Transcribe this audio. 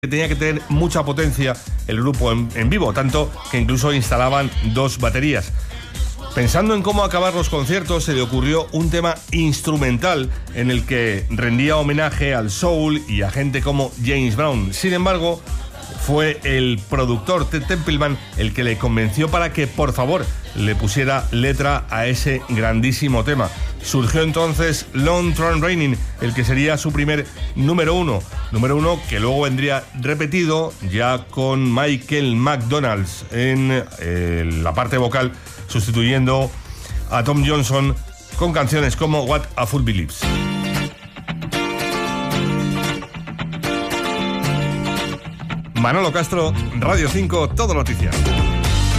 que tenía que tener mucha potencia el grupo en vivo, tanto que incluso instalaban 2 baterías. Pensando en cómo acabar los conciertos, se le ocurrió un tema instrumental en el que rendía homenaje al soul y a gente como James Brown. Sin embargo, fue el productor Ted Templeman el que le convenció para que, por favor, le pusiera letra a ese grandísimo tema. Surgió entonces Long Train Raining, el que sería su primer número uno que luego vendría repetido ya con Michael McDonald en la parte vocal, sustituyendo a Tom Johnson con canciones como What a Fool Believes. Manolo Castro, Radio 5, Todo Noticias.